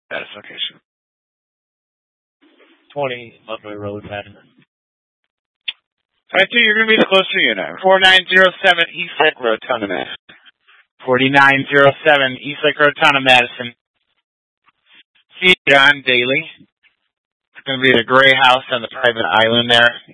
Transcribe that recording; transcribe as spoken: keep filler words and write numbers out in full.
Status location. twenty Ludway Road, Madison. I think you're going to be the closer unit. forty-nine oh seven Eastlake Road, Town of Madison. forty-nine oh seven Eastlake Road, Town of Madison. See John Daly. It's going to be the gray house on the private island there.